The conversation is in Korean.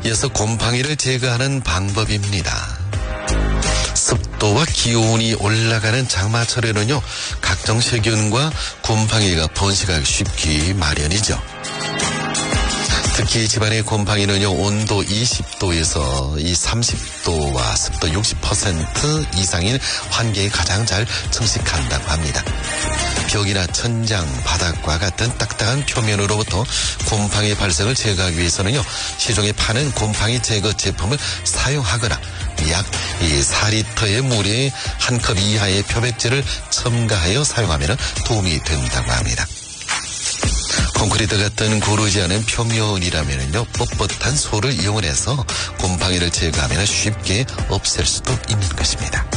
이어서 곰팡이를 제거하는 방법입니다. 습도와 기온이 올라가는 장마철에는요, 각종 세균과 곰팡이가 번식하기 쉽기 마련이죠. 특히 집안의 곰팡이는요, 온도 20도에서 이 30도와 습도 60% 이상인 환기에 가장 잘 증식한다고 합니다. 벽이나 천장, 바닥과 같은 딱딱한 표면으로부터 곰팡이 발생을 제거하기 위해서는요, 시중에 파는 곰팡이 제거 제품을 사용하거나 약 4리터의 물에 1컵 이하의 표백제를 첨가하여 사용하면 도움이 된다고 합니다. 콘크리트 같은 고르지 않은 표면이라면요, 뻣뻣한 솔을 이용을 해서 곰팡이를 제거하면 쉽게 없앨 수도 있는 것입니다.